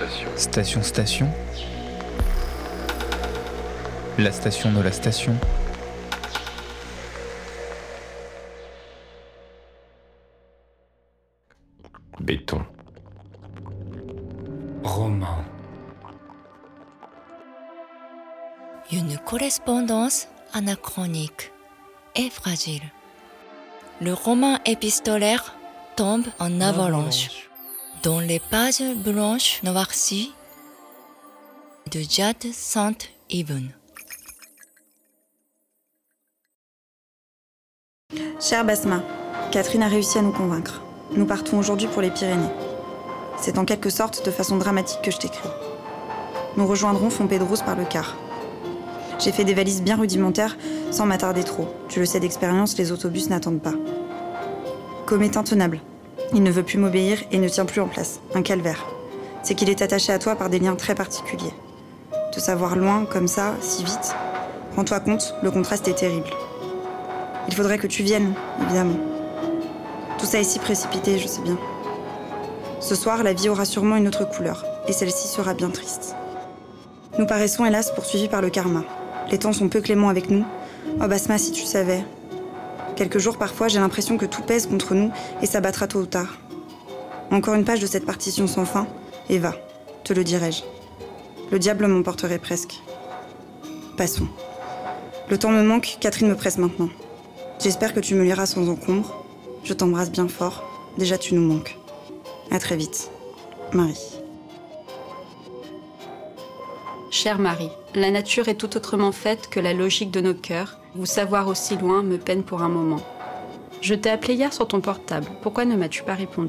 Station Station. La station de la station. Béton. Roman. Une correspondance anachronique et fragile. Le roman épistolaire tombe en avalanche dans les pages blanches noircies de Jade Saint-Yvon. Chère Basma, Catherine a réussi à nous convaincre. Nous partons aujourd'hui pour les Pyrénées. C'est en quelque sorte de façon dramatique que je t'écris. Nous rejoindrons Fontpédrouse par le car. J'ai fait des valises bien rudimentaires sans m'attarder trop. Tu le sais d'expérience, les autobus n'attendent pas. Com est intenable. Il ne veut plus m'obéir et ne tient plus en place. Un calvaire. C'est qu'il est attaché à toi par des liens très particuliers. Te savoir loin, comme ça, si vite, rends-toi compte, le contraste est terrible. Il faudrait que tu viennes, évidemment. Tout ça est si précipité, je sais bien. Ce soir, la vie aura sûrement une autre couleur, et celle-ci sera bien triste. Nous paraissons hélas poursuivis par le karma. Les temps sont peu cléments avec nous. Oh Basma, si tu savais. Quelques jours parfois, j'ai l'impression que tout pèse contre nous et s'abattra tôt ou tard. Encore une page de cette partition sans fin, et va, te le dirai-je. Le diable m'emporterait presque. Passons. Le temps me manque, Catherine me presse maintenant. J'espère que tu me liras sans encombre. Je t'embrasse bien fort. Déjà, tu nous manques. À très vite. Marie. Chère Marie, la nature est tout autrement faite que la logique de nos cœurs. Vous savoir aussi loin me peine pour un moment. Je t'ai appelé hier sur ton portable. Pourquoi ne m'as-tu pas répondu ?